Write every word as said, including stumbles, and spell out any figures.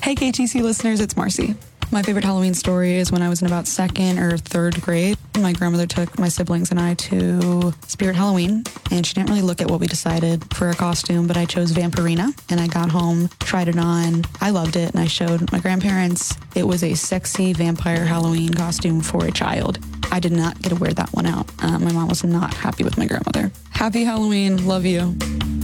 Hey, K T C listeners, it's Marcy. My favorite Halloween story is when I was in about second or third grade. My grandmother took my siblings and I to Spirit Halloween, and she didn't really look at what we decided for a costume, but I chose Vampirina, and I got home, tried it on. I loved it, and I showed my grandparents. It was a sexy vampire Halloween costume for a child. I did not get to wear that one out. Uh, my mom was not happy with my grandmother. Happy Halloween. Love you.